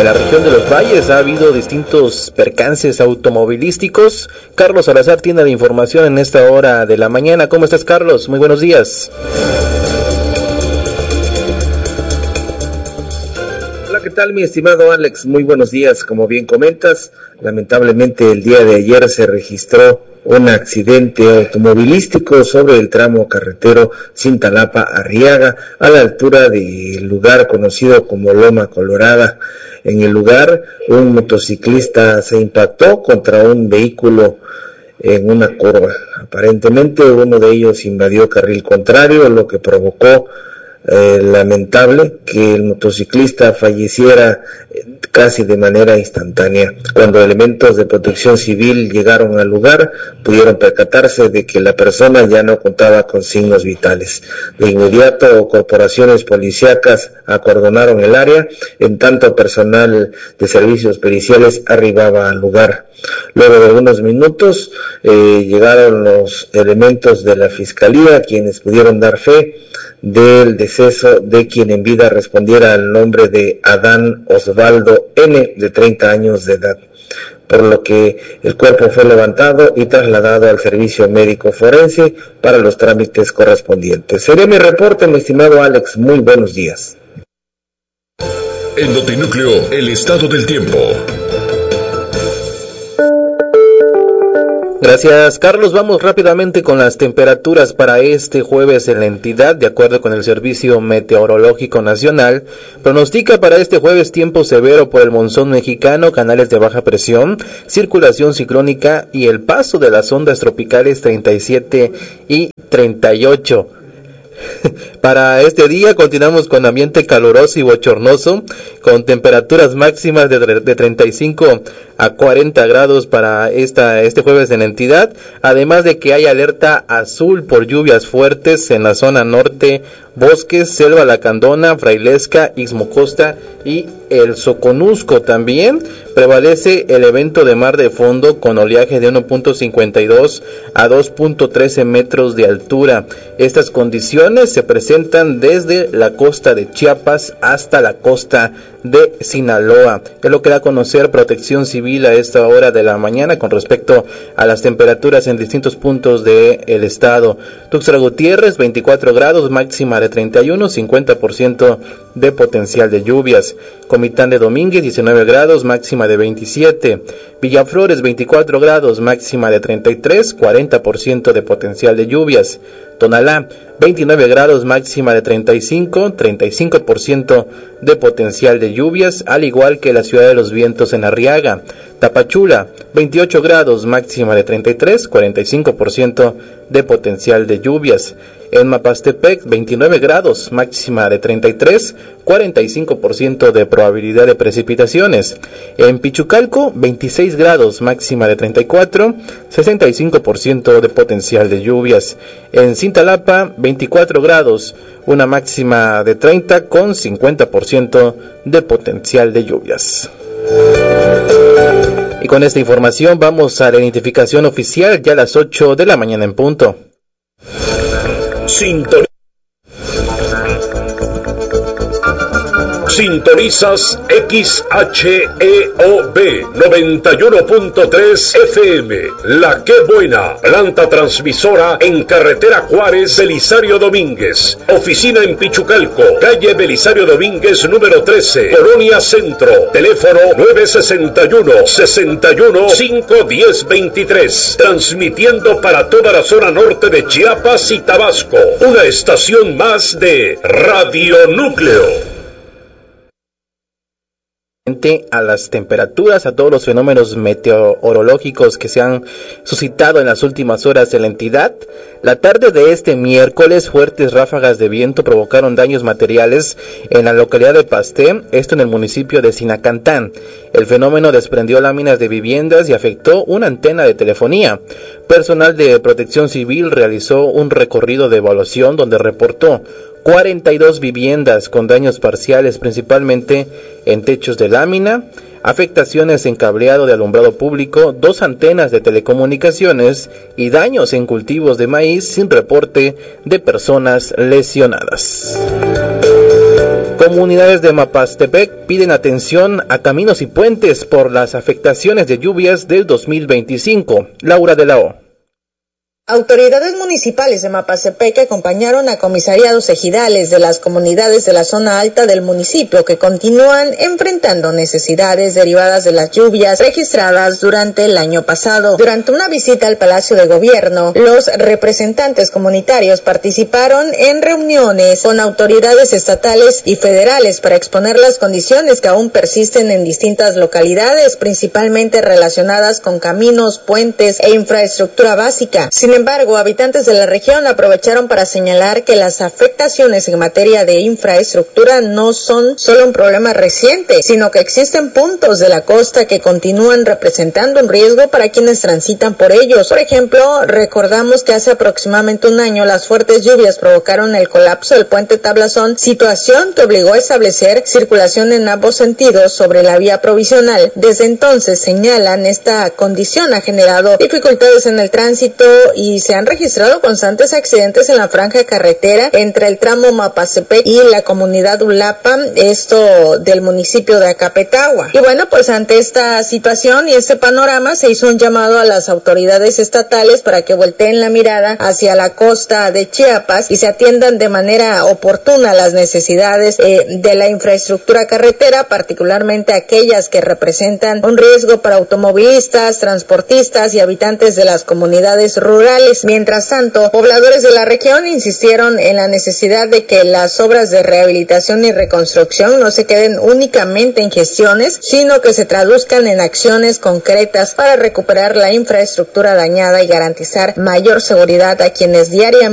En la región de los valles ha habido distintos percances automovilísticos. Carlos Salazar tiene la información en esta hora de la mañana. ¿Cómo estás, Carlos? Muy buenos días. Hola, ¿qué tal, mi estimado Alex? Muy buenos días. Como bien comentas, lamentablemente el día de ayer se registró un accidente automovilístico sobre el tramo carretero Cintalapa-Arriaga, a la altura del lugar conocido como Loma Colorada. En el lugar, un motociclista se impactó contra un vehículo en una curva. Aparentemente uno de ellos invadió carril contrario, lo que provocó lamentable que el motociclista falleciera casi de manera instantánea. Cuando elementos de protección civil llegaron al lugar, pudieron percatarse de que la persona ya no contaba con signos vitales. De inmediato, corporaciones policíacas acordonaron el área, en tanto personal de servicios periciales arribaba al lugar. Luego de unos minutos llegaron los elementos de la fiscalía, quienes pudieron dar fe del deceso de quien en vida respondiera al nombre de Adán Osvaldo N., de 30 años de edad, por lo que el cuerpo fue levantado y trasladado al servicio médico forense para los trámites correspondientes. Sería mi reporte, mi estimado Alex. Muy buenos días. En Notinúcleo, el estado del tiempo. Gracias, Carlos. Vamos rápidamente con las temperaturas para este jueves en la entidad. De acuerdo con el Servicio Meteorológico Nacional, pronostica para este jueves tiempo severo por el monzón mexicano, canales de baja presión, circulación ciclónica y el paso de las ondas tropicales 37 y 38. Para este día continuamos con ambiente caluroso y bochornoso, con temperaturas máximas de 35 a 40 grados para este jueves en la entidad, además de que hay alerta azul por lluvias fuertes en la zona norte, Bosques, Selva Lacandona, Frailesca, Ixmocosta y el Soconusco. También prevalece el evento de mar de fondo con oleaje de 1.52 a 2.13 metros de altura. Estas condiciones se presentan desde la costa de Chiapas hasta la costa de Sinaloa. Es lo que da a conocer Protección Civil a esta hora de la mañana con respecto a las temperaturas en distintos puntos del estado. Tuxtla Gutiérrez, 24 grados, máxima de 31, 50% de potencial de lluvias. Comitán de Domínguez, 19 grados, máxima de 27. Villaflores, 24 grados, máxima de 33, 40% de potencial de lluvias. Tonalá, 29 grados, máxima de 35, 35% de potencial de lluvias, al igual que la Ciudad de los Vientos en Arriaga. Tapachula, 28 grados, máxima de 33, 45% de potencial de lluvias. En Mapastepec, 29 grados, máxima de 33, 45% de probabilidad de precipitaciones. En Pichucalco, 26 grados, máxima de 34, 65% de potencial de lluvias. En Cintalapa, 24 grados, una máxima de 30 con 50% de potencial de lluvias. Y con esta información vamos a la identificación oficial ya a las 8 de la mañana en punto. Sintonizas XHEOB 91.3 FM, La Qué Buena, planta transmisora en carretera Juárez, Belisario Domínguez, oficina en Pichucalco, calle Belisario Domínguez número 13, Colonia Centro, teléfono 961-61-510-23, transmitiendo para toda la zona norte de Chiapas y Tabasco, una estación más de Radio Núcleo. A las temperaturas, a todos los fenómenos meteorológicos que se han suscitado en las últimas horas en la entidad. La tarde de este miércoles, fuertes ráfagas de viento provocaron daños materiales en la localidad de Pasté, esto en el municipio de Sinacantán. El fenómeno desprendió láminas de viviendas y afectó una antena de telefonía. Personal de Protección Civil realizó un recorrido de evaluación donde reportó 42 viviendas con daños parciales, principalmente en techos de lámina, afectaciones en cableado de alumbrado público, 2 antenas de telecomunicaciones y daños en cultivos de maíz sin reporte de personas lesionadas. Comunidades de Mapastepec piden atención a caminos y puentes por las afectaciones de lluvias del 2025. Laura de la O. Autoridades municipales de Mapastepec acompañaron a comisariados ejidales de las comunidades de la zona alta del municipio que continúan enfrentando necesidades derivadas de las lluvias registradas durante el año pasado. Durante una visita al Palacio de Gobierno, los representantes comunitarios participaron en reuniones con autoridades estatales y federales para exponer las condiciones que aún persisten en distintas localidades, principalmente relacionadas con caminos, puentes e infraestructura básica. Sin embargo, habitantes de la región aprovecharon para señalar que las afectaciones en materia de infraestructura no son solo un problema reciente, sino que existen puntos de la costa que continúan representando un riesgo para quienes transitan por ellos. Por ejemplo, recordamos que hace aproximadamente un año las fuertes lluvias provocaron el colapso del puente Tablazón, situación que obligó a establecer circulación en ambos sentidos sobre la vía provisional. Desde entonces, señalan, esta condición ha generado dificultades en el tránsito y se han registrado constantes accidentes en la franja carretera entre el tramo Mapastepec y la comunidad Ulapa, esto del municipio de Acapetagua. Y bueno, pues ante esta situación y este panorama se hizo un llamado a las autoridades estatales para que volteen la mirada hacia la costa de Chiapas y se atiendan de manera oportuna las necesidades de la infraestructura carretera, particularmente aquellas que representan un riesgo para automovilistas, transportistas y habitantes de las comunidades rurales. Mientras tanto, pobladores de la región insistieron en la necesidad de que las obras de rehabilitación y reconstrucción no se queden únicamente en gestiones, sino que se traduzcan en acciones concretas para recuperar la infraestructura dañada y garantizar mayor seguridad a quienes diariamente